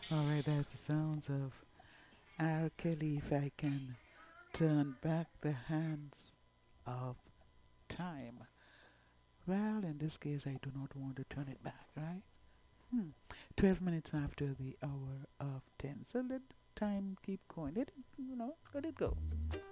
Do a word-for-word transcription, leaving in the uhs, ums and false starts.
All right, that's the sounds of R. Kelly. If I can turn back the hands of time. Well, in this case, I do not want to turn it back, right? Hmm. twelve minutes after the hour of ten. So let time keep going. Let it, you know, let it go.